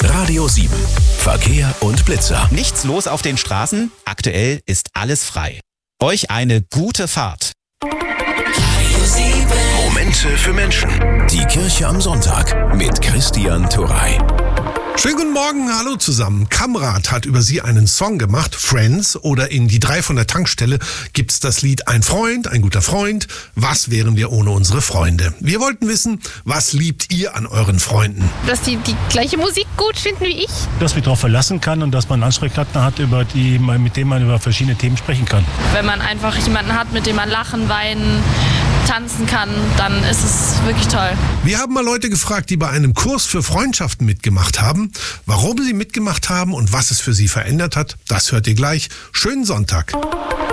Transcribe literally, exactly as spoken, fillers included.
Radio sieben. Verkehr und Blitzer. Nichts los auf den Straßen? Aktuell ist alles frei. Euch eine gute Fahrt. Momente für Menschen. Die Kirche am Sonntag mit Christian Turrey. Schönen guten Morgen, hallo zusammen. Kamrat hat über sie einen Song gemacht, Friends, oder in Die drei von der Tankstelle gibt's das Lied Ein Freund, ein guter Freund. Was wären wir ohne unsere Freunde? Wir wollten wissen, was liebt ihr an euren Freunden? Dass die die gleiche Musik gut finden wie ich. Dass man darauf verlassen kann und dass man einen Ansprechpartner hat, über die, mit dem man über verschiedene Themen sprechen kann. Wenn man einfach jemanden hat, mit dem man lachen, weinen, tanzen kann, dann ist es wirklich toll. Wir haben mal Leute gefragt, die bei einem Kurs für Freundschaften mitgemacht haben. Warum sie mitgemacht haben und was es für sie verändert hat, das hört ihr gleich. Schönen Sonntag.